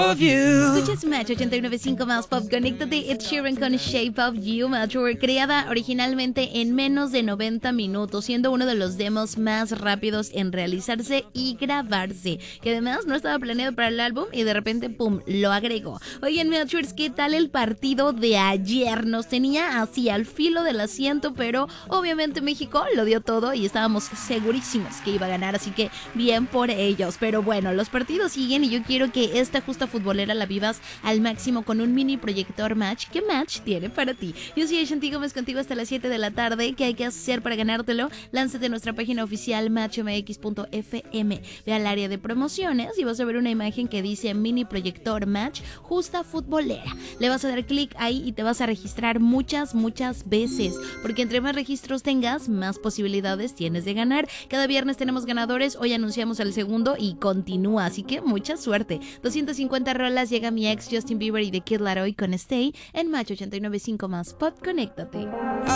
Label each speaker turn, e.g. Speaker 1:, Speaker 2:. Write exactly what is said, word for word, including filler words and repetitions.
Speaker 1: Escuchas Match ochenta y nueve punto cinco más Pop. Conéctate, Ed Sheeran con Shape of You, Mature, creada originalmente en menos de noventa minutos, siendo uno de los demos más rápidos en realizarse y grabarse, que además no estaba planeado para el álbum y de repente, pum, lo agregó. Oigan, Matures, ¿qué tal el partido de ayer? Nos tenía así al filo del asiento, pero obviamente México lo dio todo y estábamos segurísimos que iba a ganar, así que bien por ellos. Pero bueno, los partidos siguen y yo quiero que esta justa futbolera la vivas al máximo con un mini proyector Match. ¿Qué Match tiene para ti? Yo soy Shanti Gómez contigo hasta las siete de la tarde. ¿Qué hay que hacer para ganártelo? Lánzate a nuestra página oficial match m x punto f m. Ve al área de promociones y vas a ver una imagen que dice mini proyector Match justa futbolera. Le vas a dar clic ahí y te vas a registrar muchas, muchas veces, porque entre más registros tengas, más posibilidades tienes de ganar. Cada viernes tenemos ganadores. Hoy anunciamos el segundo y continúa, así que mucha suerte. doscientas cincuenta rolas, llega mi ex Justin Bieber y The Kid Laroi con Stay en Match ochenta y nueve punto cinco más Pop. Conéctate.